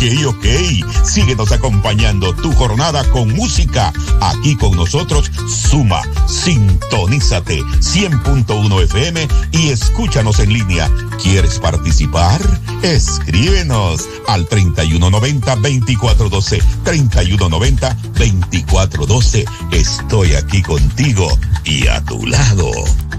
Ok. Síguenos acompañando tu jornada con música. Aquí con nosotros, Suma. Sintonízate 100.1 FM y escúchanos en línea. ¿Quieres participar? Escríbenos al 3190-2412. 3190-2412. Estoy aquí contigo y a tu lado.